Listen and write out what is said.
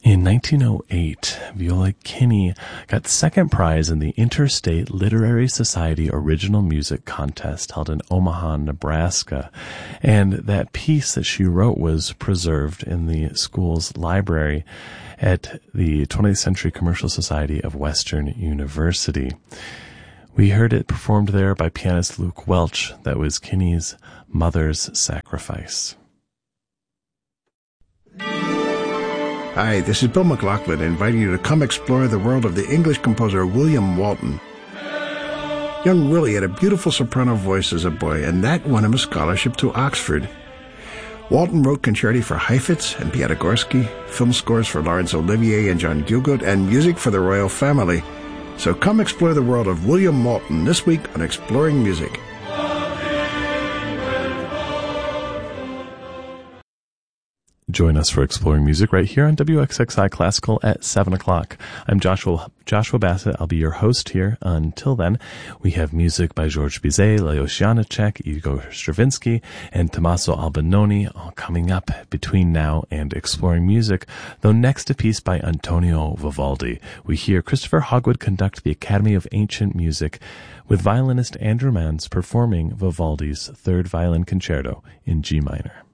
In 1908, Viola Kinney got second prize in the Interstate Literary Society Original Music Contest held in Omaha, Nebraska. And that piece that she wrote was preserved in the school's library at the 20th Century Commercial Society of Western University. We heard it performed there by pianist Luke Welch. That was Kinney's Mother's Sacrifice. Hi, this is Bill McLaughlin inviting you to come explore the world of the English composer William Walton. Young Willie had a beautiful soprano voice as a boy, and that won him a scholarship to Oxford. Walton wrote concerti for Heifetz and Piatigorsky, film scores for Laurence Olivier and John Gielgud, and music for the royal family. So come explore the world of William Walton this week on Exploring Music. Join us for Exploring Music right here on WXXI Classical at 7 o'clock. I'm Joshua Bassett. I'll be your host here. Until then, we have music by George Bizet, Leos Janáček, Igor Stravinsky, and Tommaso Albinoni all coming up between now and Exploring Music, though next a piece by Antonio Vivaldi. We hear Christopher Hogwood conduct the Academy of Ancient Music with violinist Andrew Manns performing Vivaldi's Third Violin Concerto in G minor.